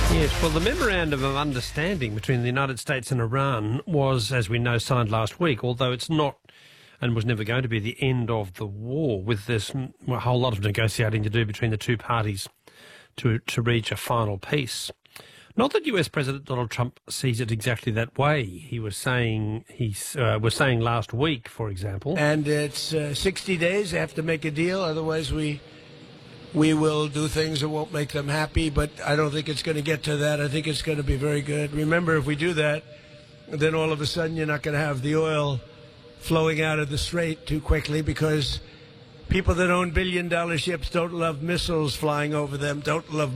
Yes, well, the Memorandum of Understanding between the United States and Iran was, as we know, signed last week, although it's not and was never going to be the end of the war, with this a whole lot of negotiating to do between the two parties to reach a final peace. Not that US President Donald Trump sees it exactly that way. He was saying was saying last week, for example. And it's 60 days. They have to make a deal. Otherwise, we will do things that won't make them happy. But I don't think it's going to get to that. I think it's going to be very good. Remember, if we do that, then all of a sudden you're not going to have the oil flowing out of the strait too quickly, because people that own billion-dollar ships don't love missiles flying over them, don't love